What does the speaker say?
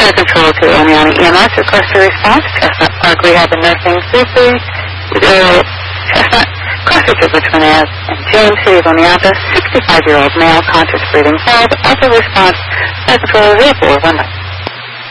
Fire Control to Oneonta EMS request a response. Chestnut Park Rehab and Nursing Safety. Chestnut Crossing to Richmond Ave and James, City of Oneonta, 65-year-old male, conscious breathing, held. Also response, Fire Control 0419.